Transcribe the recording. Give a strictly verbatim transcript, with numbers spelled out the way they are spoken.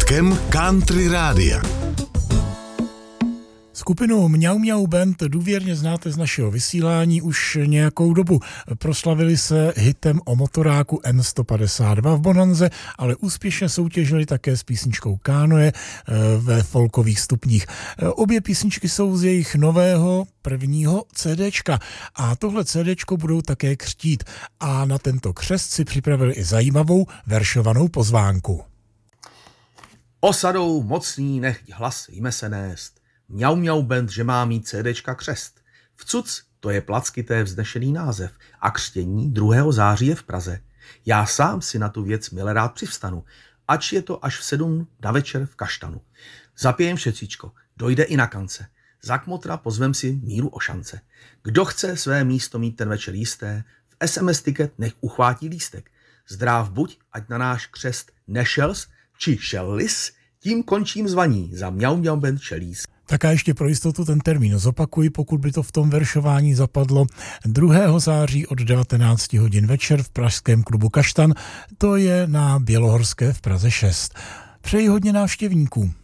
začátkem country rádia. Skupinu Mňau Mňau Band důvěrně znáte z našeho vysílání už nějakou dobu. Proslavili se hitem o motoráku N sto padesát dva v Bonanze, ale úspěšně soutěžili také s písničkou Kánoe ve folkových stupních. Obě písničky jsou z jejich nového prvního CDčka a tohle CDčko budou také křtít a na tento křest si připravili i zajímavou veršovanou pozvánku. Osadou mocný nechť hlas jme se nést. Mňau Mňau Band, že má mít CDčka křest. Vcuc, to je plackité vznešený název a křtění druhého září je v Praze. Já sám si na tu věc mile rád přivstanu, ač je to až v sedm na večer v Kaštanu. Zapijem všecíčko, dojde i na kance. Za kmotra pozvem si Míru o šance. Kdo chce své místo mít ten večer jisté, v es em es tiket nech uchvátí lístek. Zdráv buď, ať na náš křest nešels, či šellis, tím končím zvaní za Mňau Mňau Band Čelís. Tak a ještě pro jistotu ten termín zopakuji, pokud by to v tom veršování zapadlo. druhého září od devatenáct hodin večer v pražském klubu Kaštan, to je na Bělohorské v Praze šest. Přeji hodně návštěvníků.